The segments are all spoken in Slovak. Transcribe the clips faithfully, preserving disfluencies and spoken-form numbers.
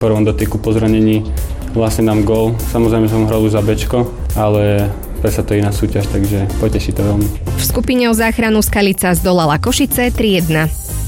V prvom dotyku po zranení vlastne dám gól. Samozrejme som hral už za Bčko, ale predsa to je iná súťaž, takže poteší to veľmi. V skupine o záchranu Skalica zdolala Košice tri jedna.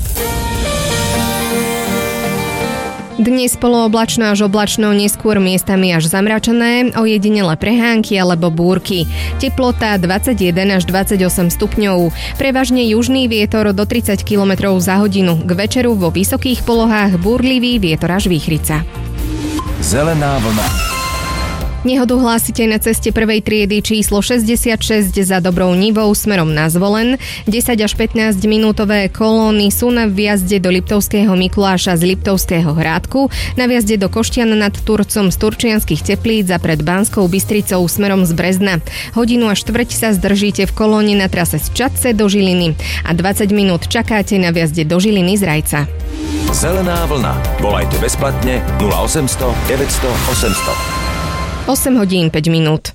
Dnes polooblačno až oblačno, neskôr miestami až zamračené, ojedinele prehánky alebo búrky. Teplota dvadsaťjeden až dvadsaťosem stupňov. Prevažne južný vietor do tridsať kilometrov za hodinu. K večeru vo vysokých polohách búrlivý vietor až výchrica. Zelená vlna. Nehodu hlásite na ceste prvej triedy číslo šesťdesiatšesť za Dobrou Nivou smerom na Zvolen. desať až pätnásť minútové kolóny sú na vjazde do Liptovského Mikuláša z Liptovského Hrádku, na vjazde do Koštian nad Turcom z Turčianskych Teplíc a pred Banskou Bystricou smerom z Brezna. Hodinu a štvrť sa zdržíte v kolóne na trase z Čadce do Žiliny a dvadsať minút čakáte na vjazde do Žiliny z Rajca. Zelená vlna. Volajte bezplatne nula osemsto deväťsto osemsto. osem hodín päť minút.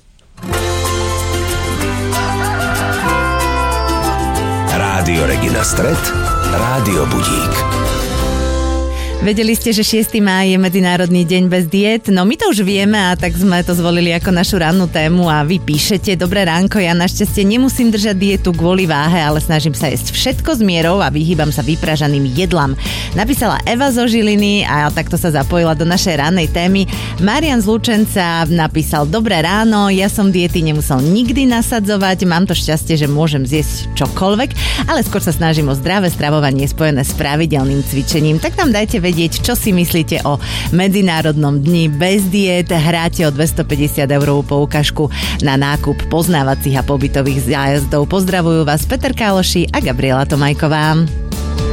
Rádio Regina Stret, Rádio Budík. Vedeli ste, že šiesteho mája je Medzinárodný deň bez diét? No my to už vieme a tak sme to zvolili ako našu rannú tému a vy píšete: Dobré ránko, ja našťastie nemusím držať dietu kvôli váhe, ale snažím sa jesť všetko s mierou a vyhýbam sa vypražaným jedlám. Napísala Eva zo Žiliny a takto sa zapojila do našej rannej témy. Marian z Lučenca napísal: Dobré ráno, ja som diety nemusel nikdy nasadzovať, mám to šťastie, že môžem zjesť čokoľvek, ale skôr sa snažím o zdravé stravovanie spojené s pravidelným cvičením. Tak nám dajte vedieť, čo si myslíte o Medzinárodnom dni bez diét. Hráte o dvestopäťdesiat eurovú poukažku na nákup poznávacích a pobytových zájazdov. Pozdravujú vás Peter Káloši a Gabriela Tomajková.